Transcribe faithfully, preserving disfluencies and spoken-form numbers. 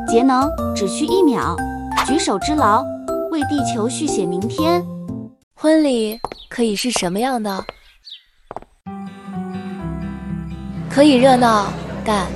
节能只需一秒，举手之劳，为地球续写明天。 婚礼可以是什么样的？可以热闹，但